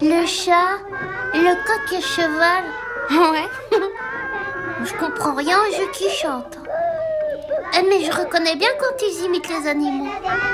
Le chat, le coq et le cheval. Ouais. Je comprends rien aux jeux qui chantent. Mais je reconnais bien quand ils imitent les animaux.